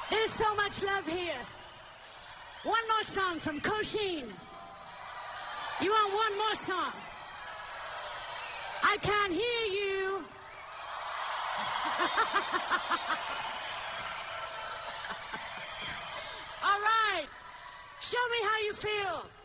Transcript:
There's so much love here. One more song from Koshin. You want one more song? I can't hear you. All right. Show me how you feel.